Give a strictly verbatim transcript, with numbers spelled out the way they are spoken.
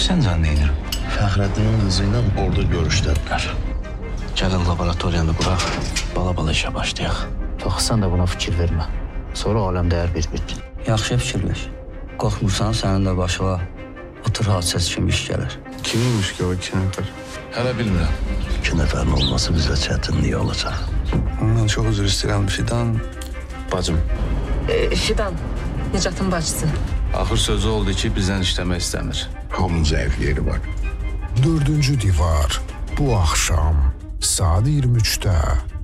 Səncən neynirəm? Fəxrəddinin qızı ilə orada görüşdədilər. Gəlin laboratoriyanı quraq, bala-bala işə başlayaq. Bax, sən də buna fikir vermə. Sonra aləm dəyər bir-bir. Yaxşı fikirləş. Qorxmursan, sənin də başına otur hadisəsi kimi iş gəlir. Kimmiş ki o iki nəfər? Hələ bilmirəm. İki nəfərin olması bizə çətinlik olacaq. Ondan çox üzr istəyirəm Fidan. Bacım. E, Fidan, Nicatın bacısı. Axır sözü oldu ki, bizdən işləmək istəmir. Onun zəif yeri var. Dördüncü divar bu axşam saat iyirmi üçdə